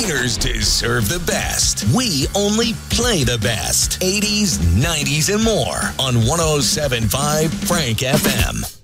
entertainers deserve the best. We only play the best. 80s, 90s, and more on 107.5 Frank FM.